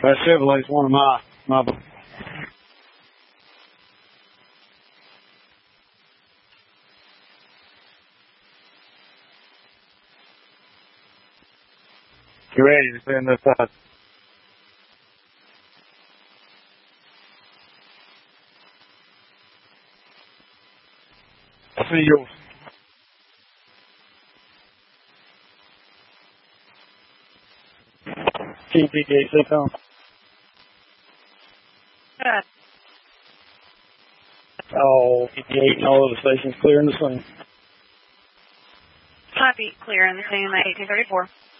That Chevrolet's one of my. You ready to send this side? I see yours. TPK, sit down. Oh, 58 and all of the stations clear in the scene. Copy, clear in the scene at 1834.